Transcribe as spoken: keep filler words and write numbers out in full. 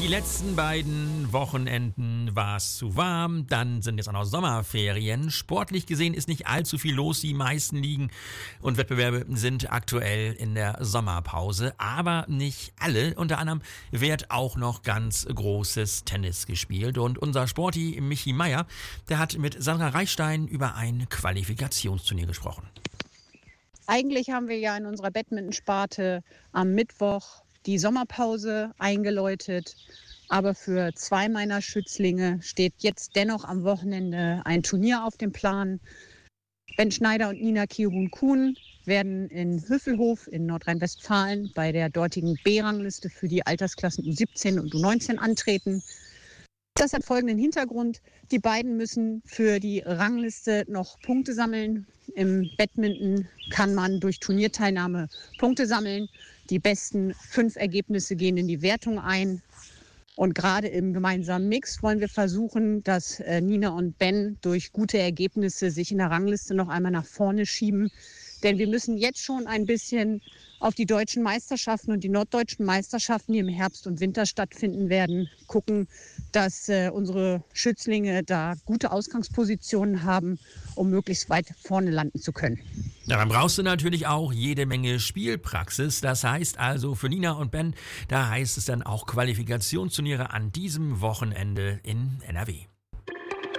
Die letzten beiden Wochenenden war es zu warm, dann sind jetzt auch noch Sommerferien. Sportlich gesehen ist nicht allzu viel los, die meisten Ligen und Wettbewerbe sind aktuell in der Sommerpause, aber nicht alle. Unter anderem wird auch noch ganz großes Tennis gespielt und unser Sporti Michi Meier, der hat mit Sandra Reichstein über ein Qualifikationsturnier gesprochen. Eigentlich haben wir ja in unserer Badmintonsparte am Mittwoch die Sommerpause eingeläutet. Aber für zwei meiner Schützlinge steht jetzt dennoch am Wochenende ein Turnier auf dem Plan. Ben Schneider und Nina Kiobun-Kuhn werden in Hövelhof in Nordrhein-Westfalen bei der dortigen B-Rangliste für die Altersklassen U siebzehn und U neunzehn antreten. Das hat folgenden Hintergrund. Die beiden müssen für die Rangliste noch Punkte sammeln. Im Badminton kann man durch Turnierteilnahme Punkte sammeln. Die besten fünf Ergebnisse gehen in die Wertung ein. Und gerade im gemeinsamen Mix wollen wir versuchen, dass äh, Nina und Ben durch gute Ergebnisse sich in der Rangliste noch einmal nach vorne schieben. Denn wir müssen jetzt schon ein bisschen auf die deutschen Meisterschaften und die norddeutschen Meisterschaften, die im Herbst und Winter stattfinden werden, gucken, dass äh, unsere Schützlinge da gute Ausgangspositionen haben, um möglichst weit vorne landen zu können. Ja, dann brauchst du natürlich auch jede Menge Spielpraxis. Das heißt also für Nina und Ben, da heißt es dann auch Qualifikationsturniere an diesem Wochenende in N R W.